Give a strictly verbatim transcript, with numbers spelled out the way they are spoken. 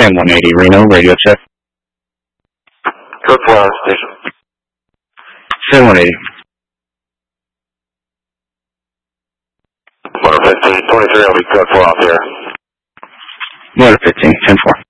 Sam one eighty, Reno, radio check. Code four on station. Sam one eighty. one fifteen, twenty-three will be code four off here. one fifteen, ten four.